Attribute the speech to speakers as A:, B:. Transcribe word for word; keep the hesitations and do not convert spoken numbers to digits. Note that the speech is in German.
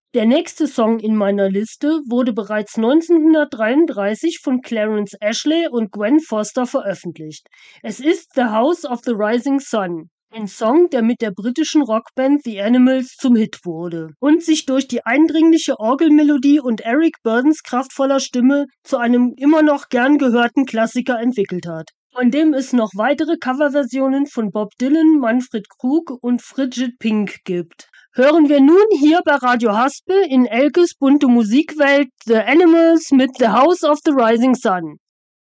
A: Der nächste Song in meiner Liste wurde bereits neunzehnhundertdreiunddreißig von Clarence Ashley und Gwen Foster veröffentlicht. Es ist The House of the Rising Sun, ein Song, der mit der britischen Rockband The Animals zum Hit wurde und sich durch die eindringliche Orgelmelodie und Eric Burdons kraftvoller Stimme zu einem immer noch gern gehörten Klassiker entwickelt hat, von dem es noch weitere Coverversionen von Bob Dylan, Manfred Krug und Frigid Pink gibt. Hören wir nun hier bei Radio Haspel in Elkes bunte Musikwelt The Animals mit The House of the Rising Sun.